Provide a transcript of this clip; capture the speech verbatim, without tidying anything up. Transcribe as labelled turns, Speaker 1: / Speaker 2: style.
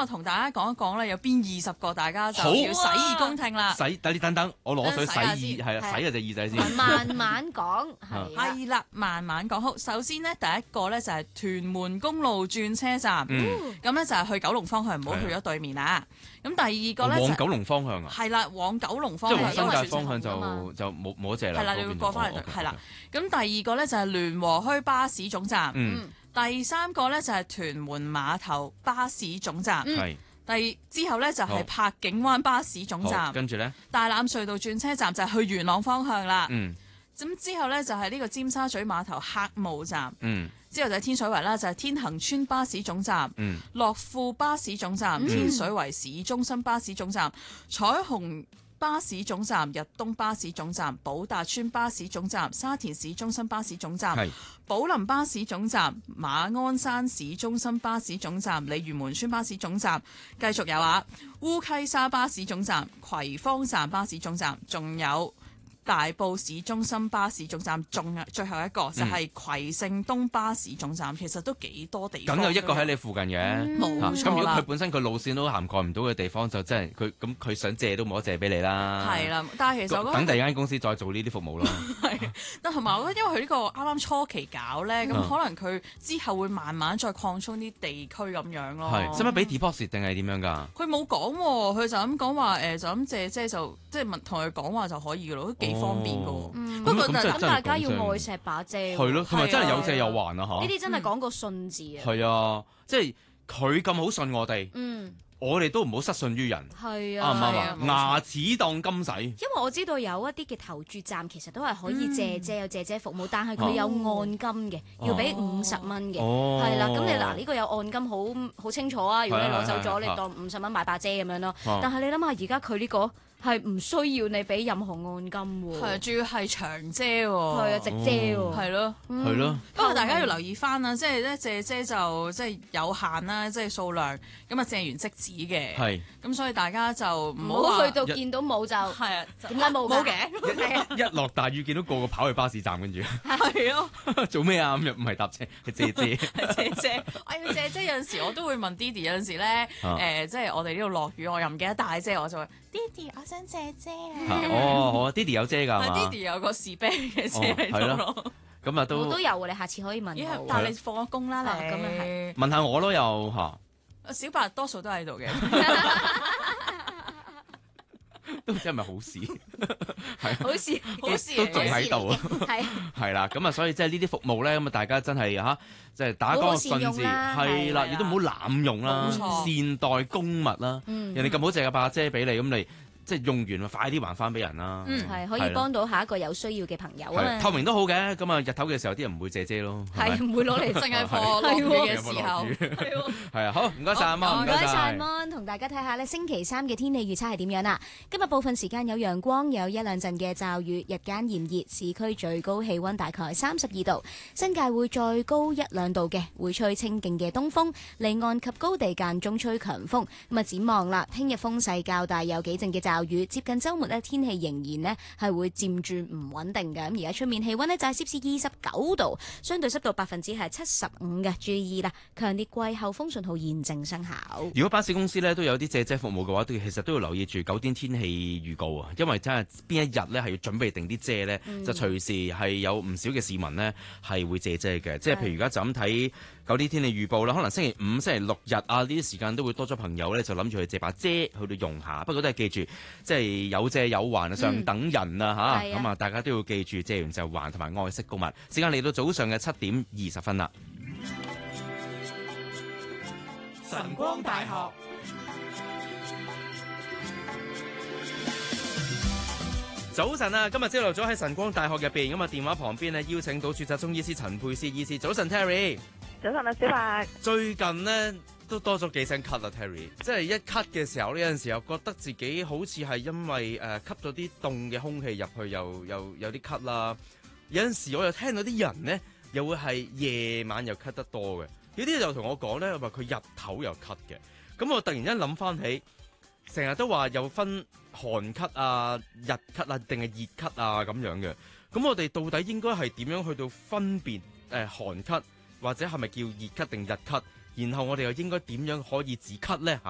Speaker 1: 我同大家講一講咧，有邊二十個大家就要洗耳恭聽啦。
Speaker 2: 洗，等你等等，我攞水洗耳，
Speaker 1: 洗
Speaker 2: 係啦，洗下隻耳仔先。
Speaker 3: 慢慢講，係啦
Speaker 1: 係啦，慢慢講。好，首先呢，第一個咧就係屯門公路轉車站，咁咧、
Speaker 2: 嗯、
Speaker 1: 就係去九龍方向，唔好去咗對面啊。咁第二個咧
Speaker 2: 往九龍方向啊，
Speaker 1: 係啦，往九龍方向，
Speaker 2: 即係往新界方向
Speaker 1: 因為
Speaker 2: 就就冇冇一隻啦。
Speaker 1: 係啦，你要過翻嚟
Speaker 2: 哦
Speaker 1: 係啦。
Speaker 2: ，OK，OK，OK，
Speaker 1: 咁第二個咧就係聯和墟巴士總站，
Speaker 2: 嗯，
Speaker 1: 第三個咧就係屯門碼頭巴士總站，
Speaker 2: 係。
Speaker 1: 第之後咧就係
Speaker 2: 好
Speaker 1: 柏景灣巴士總
Speaker 2: 好，
Speaker 1: 站，
Speaker 2: 跟住咧，
Speaker 1: 大欖隧道轉車站就係去元朗方向啦。
Speaker 2: 嗯
Speaker 1: 咁之後咧就係呢個尖沙咀碼頭客務站，
Speaker 2: 嗯
Speaker 1: 之後就係天水圍啦，就係天恒村巴士總站、
Speaker 2: 嗯
Speaker 1: 樂富巴士總站、天水圍市中心巴士總站、彩虹巴士總站、日東巴士總站、寶達村巴士總站、沙田市中心巴士總站、
Speaker 2: 係
Speaker 1: 寶林巴士總站、馬鞍山市中心巴士總站、鯉魚門村巴士總站，繼續有啊烏溪沙巴士總站、葵芳站巴士總站，仲有大埔市中心巴士總站，仲有最後一個就係葵盛東巴士總站，其實都幾多地方。
Speaker 2: 梗有一個喺你附近嘅，
Speaker 1: 冇
Speaker 2: 啊咁如果
Speaker 1: 錯啦
Speaker 2: 佢本身佢路線都涵蓋唔到嘅地方，就真係佢咁佢想借都冇得借俾你啦。
Speaker 1: 係啦，但係其實我覺
Speaker 2: 等
Speaker 1: 得
Speaker 2: 第二間公司再做呢啲服務咯。
Speaker 1: 係，但同埋我覺得因為佢呢個啱啱初期搞咧，咁
Speaker 2: 嗯
Speaker 1: 可能佢之後會慢慢再擴充啲地區咁樣咯。
Speaker 2: 係，使唔使俾 deposit 定係點樣㗎？
Speaker 1: 佢冇講喎，佢就咁講話誒，就咁借即係就即係問同佢講話就可以嘅咯，都幾方便嘅喎。
Speaker 3: 嗯
Speaker 1: 不過但係
Speaker 2: 咁咁真係
Speaker 3: 咁大家要
Speaker 2: 講真
Speaker 3: 愛錫把遮喎，
Speaker 2: 係咯，同埋真係有借
Speaker 1: 係啊
Speaker 2: 有還啊嚇。
Speaker 3: 呢啲真係講個信字啊。
Speaker 2: 係啊，即係佢咁好信我哋，
Speaker 3: 嗯，
Speaker 2: 我哋都唔好失信於人，
Speaker 3: 係
Speaker 2: 啱唔啱
Speaker 3: 啊。
Speaker 2: 啊？
Speaker 1: 冇錯
Speaker 2: 牙齒當金使。
Speaker 3: 因為我知道有一啲嘅投注站其實都係可以借借有借借服務，但係佢有按金嘅，要俾五十蚊嘅。
Speaker 2: 哦，
Speaker 3: 係啦，咁你嗱呢個有按金好好清楚啊！如果你攞走咗，
Speaker 2: 係係係
Speaker 3: 你當五十蚊買把遮咁樣咯。
Speaker 2: 啊
Speaker 3: 但係你諗下，而家佢呢個係唔需要你俾任何按金喎。
Speaker 1: 係啊，主要係長遮喎。
Speaker 3: 係啊，直遮喎。
Speaker 1: 係咯。
Speaker 3: 嗯
Speaker 2: 係咯。
Speaker 1: 不過大家要留意翻啦，即係咧借遮就即係有限啦，即係數量，咁啊借完即止嘅。
Speaker 2: 係
Speaker 1: 咁所以大家就唔
Speaker 3: 唔
Speaker 1: 好話
Speaker 3: 好去到見到冇就
Speaker 1: 係啊，
Speaker 3: 點解冇㗎
Speaker 1: 冇嘅？係啊，
Speaker 2: 一落大雨見到個個跑去巴士站，跟住
Speaker 1: 係咯。
Speaker 2: 做咩啊？咁又唔係搭車，係借遮。
Speaker 1: 係姐姐，我要姐姐有陣時我都會問 Didi，有陣時咧誒、
Speaker 2: 啊
Speaker 1: 呃即係我哋呢度落雨，我又唔記得帶遮，我就話 Didi，我想借遮
Speaker 2: 嚇
Speaker 1: 啊。
Speaker 2: 哦，好啊，Didi 有遮㗎係
Speaker 1: 係
Speaker 2: 嘛？
Speaker 1: Didi 有個士啤嘅遮喺
Speaker 2: 哦係咯
Speaker 1: 度咯。
Speaker 3: 我
Speaker 2: 咁啊都
Speaker 3: 都有喎，你下次可以問
Speaker 1: 咦
Speaker 3: 我。
Speaker 1: 但係你放咗工啦，
Speaker 3: 啊
Speaker 1: 你
Speaker 3: 咁啊係
Speaker 2: 問下我咯，又嚇
Speaker 1: 小白多數都喺度嘅。
Speaker 2: 都唔知係咪好事？係
Speaker 3: 好似
Speaker 1: 好事
Speaker 2: 都
Speaker 1: 嚟嘅
Speaker 2: 仲喺度啊！
Speaker 3: 係
Speaker 2: 係啦，咁啊，所以即係呢啲服務咧，咁啊，大家真係嚇，即係打嗰個信
Speaker 3: 好好善
Speaker 2: 字，
Speaker 3: 用啦
Speaker 2: 係啦，
Speaker 1: 係
Speaker 2: 亦都唔好濫用啦，
Speaker 1: 冇錯
Speaker 2: 善待公物啦。
Speaker 3: 嗯
Speaker 2: 人哋咁好借嘅把遮俾你，咁你即係用完咪快啲還翻俾人啦。
Speaker 1: 嗯
Speaker 3: 係可以幫到下一個有需要嘅朋友啊嘛。
Speaker 2: 係透明都好嘅，咁啊日頭嘅時候啲人唔會借遮咯。係咪
Speaker 3: 係唔會攞嚟
Speaker 1: 淨係放落雨嘅時候，係喎。
Speaker 2: 係啊，好唔該晒阿媽，
Speaker 1: 好
Speaker 3: 唔該晒
Speaker 2: 唔該晒。
Speaker 3: Mon，同大家睇下咧星期三嘅天氣預測係點樣啦。今日部分時間有陽光，有一兩陣嘅驟雨，日間炎熱，市區最高氣溫大概三十二度，新界會再高一兩度嘅，會吹清勁嘅東風，離岸及高地間中吹強風。咁啊展望啦，聽日風勢較大，有幾陣嘅驟雨，接近週末呢，天氣仍然呢係會漸轉唔穩定嘅。咁而家出面氣溫呢，就係攝氏二十九度，相對濕度百分之係七十五嘅。注意啦，強烈季候風信號現正生效。
Speaker 2: 如果巴士公司咧都有啲借遮服務嘅話，都其實都要留意住九點天氣預告啊，因為真係邊一日咧係要準備定啲遮咧，
Speaker 3: 嗯
Speaker 2: 就隨時係有唔少嘅市民呢係會借遮嘅。即係譬如而家就咁睇九點天氣預報啦，可能星期五、星期六日啊呢啲時間都會多咗朋友咧就諗住去借把遮去到用下。不過都係記住，即係有借有還，上等人啊嚇。
Speaker 3: 係啊
Speaker 2: 咁啊，大家都要記住借完就還，同埋愛惜公物。時間嚟到早上嘅七點二十分啦。
Speaker 4: 晨光大學
Speaker 2: 早晨啊！今日朝頭早喺晨光大學入邊，咁啊電話旁邊呢，邀請到註冊中醫師陳佩斯醫師。早晨 Terry，
Speaker 5: 早晨啊，小白。
Speaker 2: 最近呢，都多咗幾聲咳啊 Terry，即係一咳嘅時候呢，有陣時又覺得自己好似係因為誒、呃、吸咗啲凍嘅空氣入去，又又有啲咳啦。有陣時我又聽到啲人呢，又會係夜晚又咳得多嘅，有啲就同我講呢，話佢日頭又咳嘅。咁我突然間諗翻起，成日都話有分寒咳啊、日咳啊，定係熱咳啊咁樣嘅。咁我哋到底應該係點樣去到分別誒、呃、寒咳，或者係咪叫熱咳定日咳？然後我哋又應該點樣可以止咳呢？嚇？